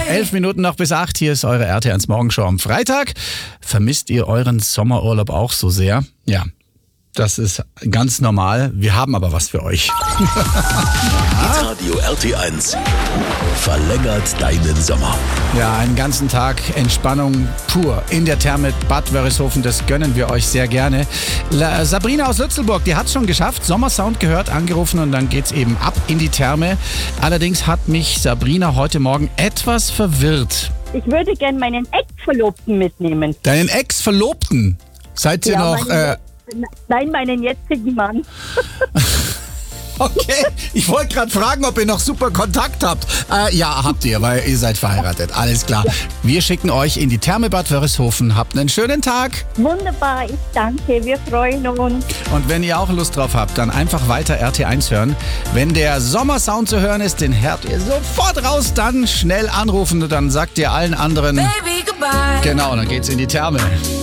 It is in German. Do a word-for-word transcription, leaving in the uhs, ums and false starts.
Elf Minuten noch bis acht. Hier ist eure R T eins Morgenshow am Freitag. Vermisst ihr euren Sommerurlaub auch so sehr? Ja, das ist ganz normal. Wir haben aber was für euch. Radio R T eins verlängert deinen Sommer. Ja, einen ganzen Tag Entspannung pur in der Therme Bad Wörishofen. Das gönnen wir euch sehr gerne. La Sabrina aus Lützelburg, die hat es schon geschafft. Sommersound gehört, angerufen und dann geht's eben ab in die Therme. Allerdings hat mich Sabrina heute Morgen etwas verwirrt. Ich würde gerne meinen Ex-Verlobten mitnehmen. Deinen Ex-Verlobten? Seid ihr Ja, noch... Äh, Nein, meinen jetzigen Mann. Okay, ich wollte gerade fragen, ob ihr noch super Kontakt habt. Äh, ja, habt ihr, weil ihr seid verheiratet. Alles klar. Wir schicken euch in die Therme Bad Wörishofen. Habt einen schönen Tag. Wunderbar, ich danke, wir freuen uns. Und wenn ihr auch Lust drauf habt, dann einfach weiter R T eins hören. Wenn der Sommersound zu hören ist, den hört ihr sofort raus. Dann schnell anrufen und dann sagt ihr allen anderen... Baby, goodbye. Genau, dann geht's in die Therme.